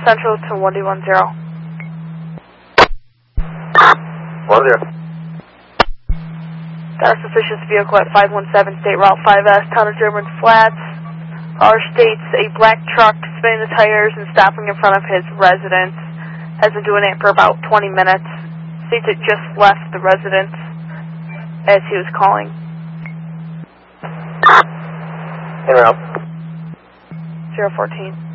Central to 1210. 10. Got a suspicious vehicle at 517 State Route 5S, Town of German Flats. Caller states a black truck spinning the tires and stopping in front of his residence. Has been doing it for about 20 minutes. States it just left the residence as he was calling. In route. 014.